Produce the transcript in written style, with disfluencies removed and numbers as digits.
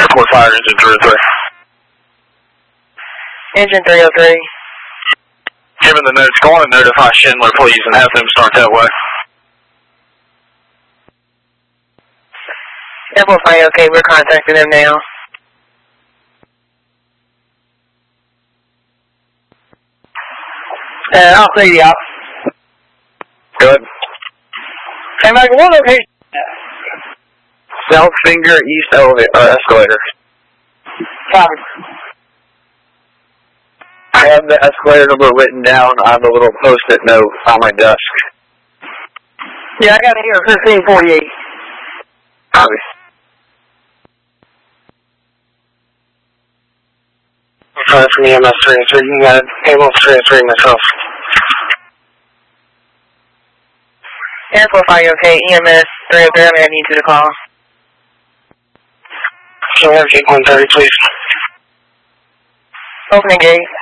report fire, engine 303. Engine 303. Given the notes, go on and notify Schindler, please, and have them start that way. Airport fire, okay, we're contacting them now. I'll clear you out. Good. And like, what location? South Finger East escalator. Copy. I have the escalator number written down on the little post-it note on my desk. Yeah, I got it here, 1548. Copy. I'm trying from EMS 303. You got ambulance 303 myself. Airport fire, okay, EMS 303, I need you to call. Can we have gate 130, please? Opening gate.